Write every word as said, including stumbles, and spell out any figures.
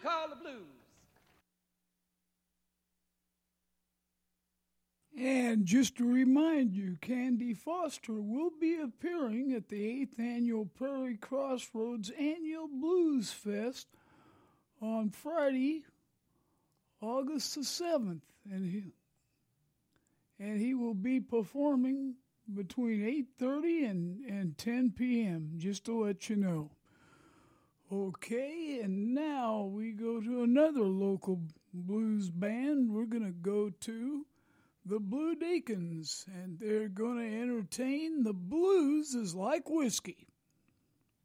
called the blues. And just to remind you, Candy Foster will be appearing at the eighth Annual Prairie Crossroads Annual Blues Fest on Friday, August the seventh. And he, and he will be performing between eight thirty and, and ten p.m., just to let you know. Okay, and now we go to another local blues band. We're going to go to the Blue Deacons, and they're going to entertain The Blues is Like Whiskey.